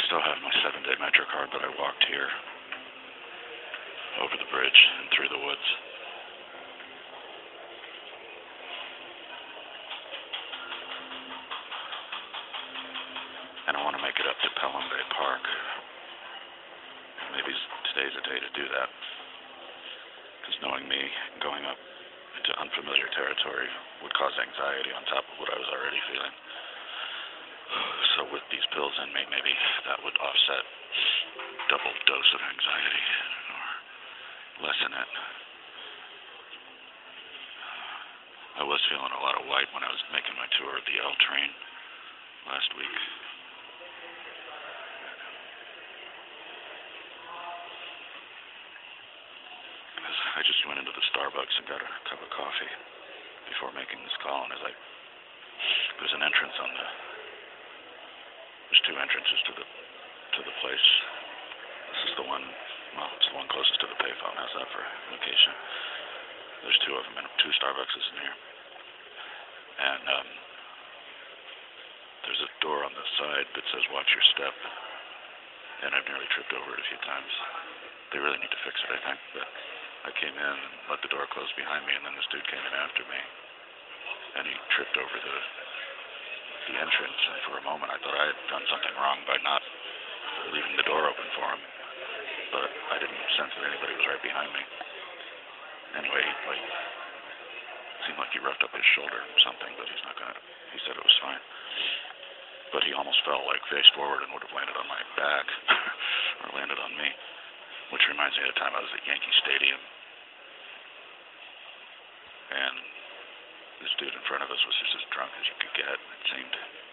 still have my 7-day Metro card, but I walked here over the bridge and through the woods. And I want to make it up to Pelham Bay Park. Maybe today's a day to do that. Because knowing me, going up into unfamiliar territory would cause anxiety on top of what I was already feeling. So with these pills in me, maybe that would offset double dose of anxiety or lessen it. I was feeling a lot of white when I was making my tour of the L train last week. I just went into the Starbucks and got a cup of coffee before making this call, and there's an entrance there's two entrances to the place. This is the one, it's the one closest to the payphone. How's that for location? There's two of them, and two Starbucks in here. And there's a door on the side that says watch your step, and I've nearly tripped over it a few times. They really need to fix it, I think, but I came in and let the door close behind me, and then this dude came in after me, and he tripped over the entrance, and for a moment I thought I had done something wrong by not leaving the door open for him, but I didn't sense that anybody was right behind me. Anyway, it seemed like he roughed up his shoulder or something, but he said it was fine. But he almost fell face forward and would have landed on my back, or landed on me. Which reminds me of the time I was at Yankee Stadium, and this dude in front of us was just as drunk as you could get, it seemed.